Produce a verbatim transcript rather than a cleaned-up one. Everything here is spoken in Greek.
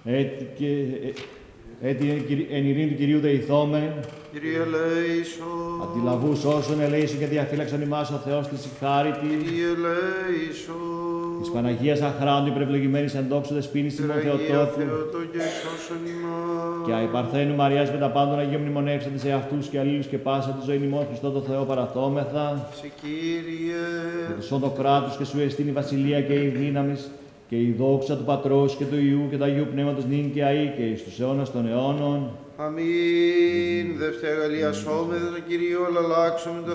Έτσι και έτσι εν ειρήνη του Κυρίου δεηθόμεν. Κύριε ελέησον. Αντιλαβούς όσων ελέησον και διαφύλαξον ημάς ο Θεός της συγχάρητη. Κύριε ελέησον. Της Παναγίας αχράντου υπερευλογημένης εν δόξου δεσποίνης ημών Θεοτόκου. Και αϊ Παρθένου Μαριάς με τα πάντων Αγίων μνημονεύσαντε σε αυτούς και αλλήλους και πάσα τη ζωή ημών Χριστό το Θεό παραθόμεθα. Σε Κύριε. Και το σώδο κράτους και σου εστίν η βασιλεία και η δύναμις και η δόξα του Πατρός και του Υιού και του Αγίου Πνεύματος νυν και αεί και εις τους αιώνας των αιώνων. Αμήν. Δευτέρα Αγαλία σώμεθα τον Κυρίο, αλλά αλλάξουμε το